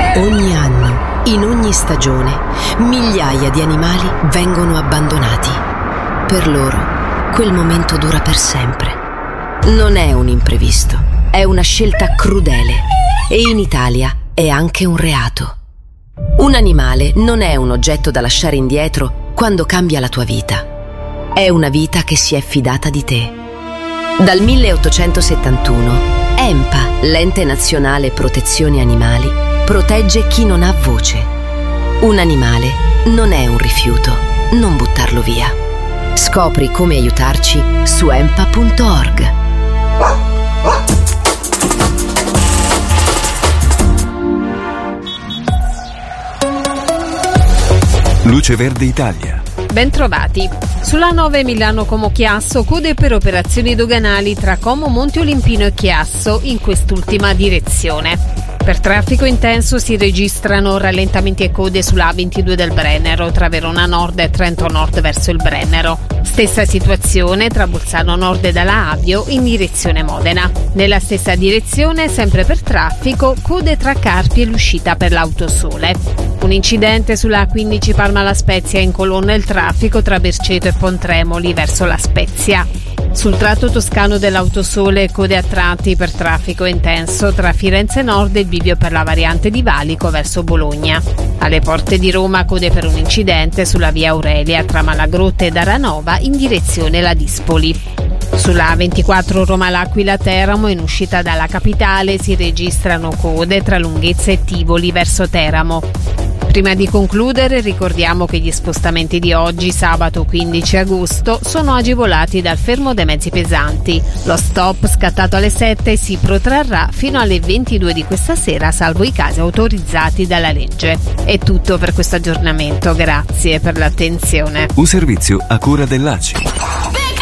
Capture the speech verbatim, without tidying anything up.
Ogni anno, in ogni stagione, migliaia di animali vengono abbandonati. Per loro, quel momento dura per sempre. Non è un imprevisto, è una scelta crudele e in Italia è anche un reato. Un animale non è un oggetto da lasciare indietro quando cambia la tua vita. È una vita che si è fidata di te. Dal milleottocentosettantuno, ENPA, l'Ente Nazionale Protezione Animali, protegge chi non ha voce. Un animale non è un rifiuto, non buttarlo via. Scopri come aiutarci su empa punto org. Luce Verde Italia. Bentrovati. Sulla nove Milano-Como Chiasso, code per operazioni doganali tra Como Monte Olimpino e Chiasso in quest'ultima direzione. Per traffico intenso si registrano rallentamenti e code sulla A ventidue del Brennero tra Verona Nord e Trento Nord verso il Brennero. Stessa situazione tra Bolzano Nord e Dalla Avio in direzione Modena. Nella stessa direzione, sempre per traffico, code tra Carpi e l'uscita per l'Autosole. Un incidente sulla A quindici Parma La Spezia incolonna il traffico tra Berceto e Pontremoli verso La Spezia. Sul tratto toscano dell'Autosole code a tratti per traffico intenso tra Firenze Nord e il bivio per la variante di Valico verso Bologna. Alle porte di Roma code per un incidente sulla via Aurelia tra Malagrotta e Daranova in direzione La Dispoli. Sulla A ventiquattro Roma-L'Aquila Teramo in uscita dalla capitale si registrano code tra Lunghezza e Tivoli verso Teramo. Prima di concludere ricordiamo che gli spostamenti di oggi, sabato quindici agosto, sono agevolati dal fermo dei mezzi pesanti. Lo stop, scattato alle sette, si protrarrà fino alle ventidue di questa sera, salvo i casi autorizzati dalla legge. È tutto per questo aggiornamento, grazie per l'attenzione. Un servizio a cura dell'A C I.